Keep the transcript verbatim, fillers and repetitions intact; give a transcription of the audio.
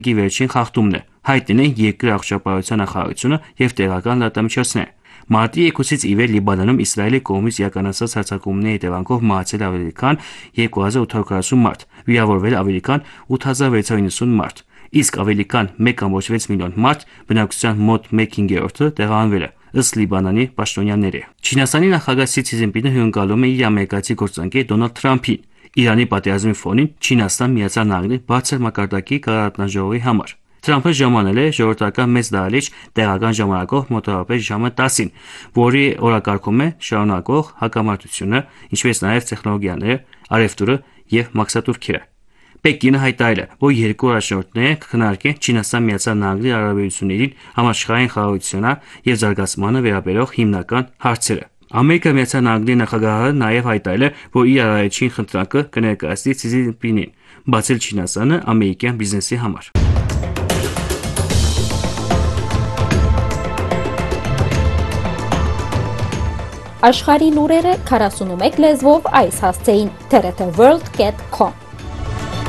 Գի վերջին խախտումն է, հայտնել են երկրի առողջապահության նախարարությունը եւ տեղական լրատվամիջոցները։ Մարտի երկուսից ի վեր Լիբանանում Իսրայելի կողմից իրականացած հարձակումների հետևանքով մահացել ավելի քան երկու հազար ութ հարյուր քառասուն մարդ, վիրավորվել ավելի քան ութ հազար վեց հարյուր նվսուն մարդ, իսկ ավելի քան մեկ կամոց վեց միլիոն մարդ, բնակչության մոտ մեկ հինգերորդը տեղահանվել է, ըստ Լիբանանի պաշտոնյաների։ Չինաստանի նախագահ Սի Ցզինպինը հյուրընկալում է իր ամերիկացի գործընկեր Դոնալդ Թրամփին։ Իրանի պատերազմի ֆոնին Չինաստան Միացյալ Նահանգների բարձր մակարդակի կառավարժողովի համար։ Թրամփը ժամանել է ժողովրդական մեծ դահլիճ տեղական ժամանակով մոտավորապես ժամը տասին, որի օրակարգում է շարունակող հակամարտությունը, ինչպես նաև տեխնոլոգիաները, առևտուրը եւ մաքսատուրքերը։ Պեկինը հայտարարել է, որ երկու առաջնորդները կքննարկեն Չինաստան Միացյալ Նահանգների հարաբերություններին համաշխարհային խաղաղությանը եւ զարգացմանը վերաբերող հիմնական հարցերը։ Ամերիկա Միացյալ Նահանգների նախագահը նաև հայտարարել է, որ իր առաջին խնդրանքը կներկայացնի Սի Ցզինպինին, բացել Չինաստանը ամերիկյան բիզնեսի համար։ Աշխարհի լուրերը քառասունմեկ լեզվով այս հասցեին T R T world dot com